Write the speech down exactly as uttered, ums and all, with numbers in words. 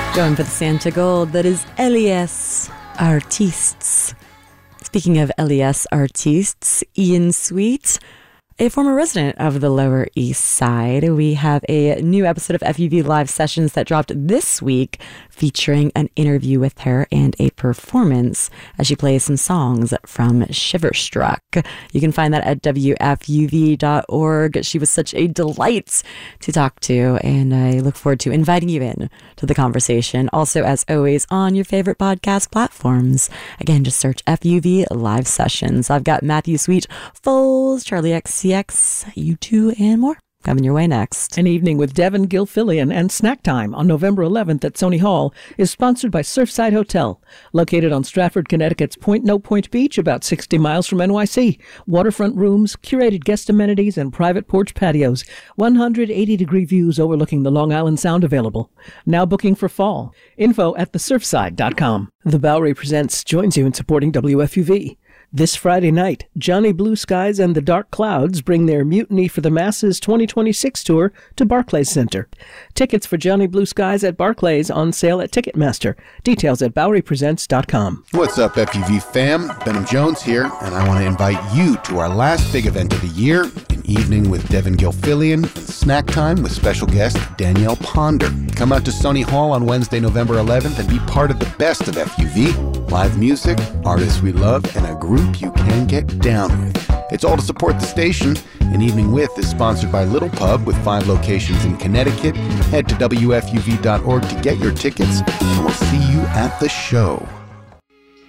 Going for the Santa Gold, that is Elias Artistes. Speaking of Elias Artistes, Ian Sweet, a former resident of the Lower East Side. We have a new episode of F U V Live Sessions that dropped this week, featuring an interview with her and a performance as she plays some songs from Shiverstruck. You can find that at W F U V dot org. She was such a delight to talk to, and I look forward to inviting you in to the conversation. Also, as always, on your favorite podcast platforms. Again, just search F U V Live Sessions. I've got Matthew Sweet, Foles, Charlie X C X, U two, and more coming your way next. An Evening with Devin Gilfillian and Snack Time on November eleventh at Sony Hall is sponsored by Surfside Hotel, located on Stratford, Connecticut's Point No Point Beach, about sixty miles from N Y C. Waterfront rooms, curated guest amenities, and private porch patios. one hundred eighty degree views overlooking the Long Island Sound available. Now booking for fall. Info at the surfside dot com. The Bowery Presents joins you in supporting W F U V. This Friday night, Johnny Blue Skies and the Dark Clouds bring their Mutiny for the Masses twenty twenty-six tour to Barclays Center. Tickets for Johnny Blue Skies at Barclays on sale at Ticketmaster. Details at Bowery Presents dot com. What's up, F U V fam? Benham Jones here, and I want to invite you to our last big event of the year, An Evening with Devin Gilfillian, and Snack Time with special guest Danielle Ponder. Come out to Sony Hall on Wednesday, November eleventh, and be part of the best of F U V. Live music, artists we love, and a group you can get down with. It's all to support the station. An Evening With is sponsored by Little Pub with five locations in Connecticut. Head to W F U V dot org to get your tickets, and we'll see you at the show.